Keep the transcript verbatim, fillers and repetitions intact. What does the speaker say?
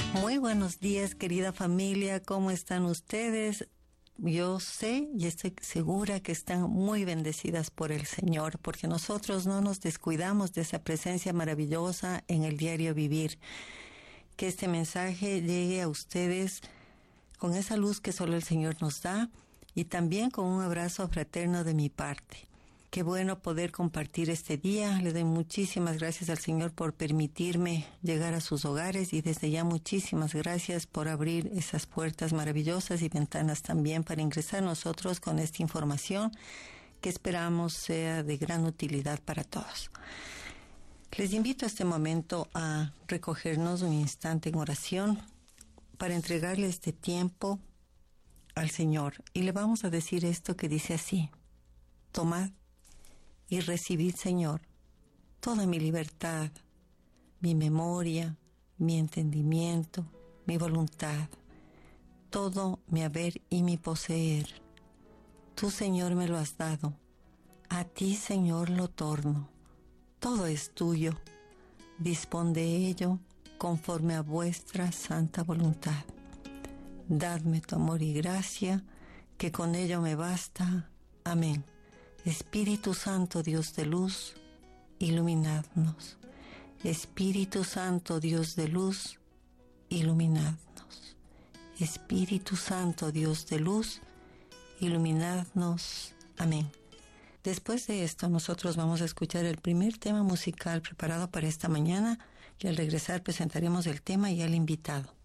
Muy buenos días, querida familia, ¿cómo están ustedes? Yo sé y estoy segura que están muy bendecidas por el Señor, porque nosotros no nos descuidamos de esa presencia maravillosa en el diario vivir. Que este mensaje llegue a ustedes con esa luz que solo el Señor nos da y también con un abrazo fraterno de mi parte. Qué bueno poder compartir este día. Le doy muchísimas gracias al Señor por permitirme llegar a sus hogares y desde ya muchísimas gracias por abrir esas puertas maravillosas y ventanas también para ingresar nosotros con esta información que esperamos sea de gran utilidad para todos. Les invito a este momento a recogernos un instante en oración para entregarle este tiempo al Señor. Y le vamos a decir esto que dice así: tomad y recibid, Señor, toda mi libertad, mi memoria, mi entendimiento, mi voluntad, todo mi haber y mi poseer. Tú, Señor, me lo has dado. A ti, Señor, lo torno. Todo es tuyo. Dispón de ello conforme a vuestra santa voluntad. Dadme tu amor y gracia, que con ello me basta. Amén. Espíritu Santo, Dios de luz, iluminadnos. Espíritu Santo, Dios de luz, iluminadnos. Espíritu Santo, Dios de luz, iluminadnos. Amén. Después de esto, nosotros vamos a escuchar el primer tema musical preparado para esta mañana y al regresar presentaremos el tema y al invitado.